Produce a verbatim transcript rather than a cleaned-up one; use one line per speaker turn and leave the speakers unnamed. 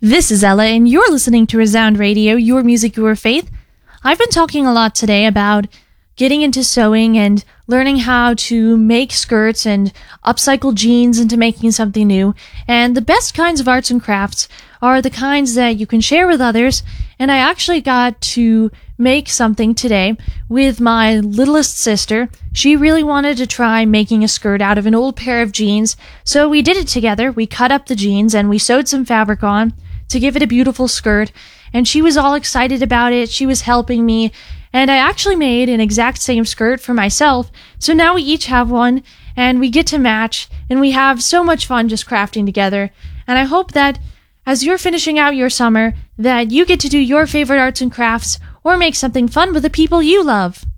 This is Ella, and you're listening to Resound Radio, your music, your faith. I've been talking a lot today about getting into sewing and learning how to make skirts and upcycle jeans into making something new. And the best kinds of arts and crafts are the kinds that you can share with others. And I actually got to make something today with my littlest sister. She really wanted to try making a skirt out of an old pair of jeans. So we did it together. We cut up the jeans and we sewed some fabric on to give it a beautiful skirt, and she was all excited about it. She was helping me, and I actually made an exact same skirt for myself, so now we each have one, and we get to match, and we have so much fun just crafting together. And I hope that as you're finishing out your summer, that you get to do your favorite arts and crafts, or make something fun with the people you love.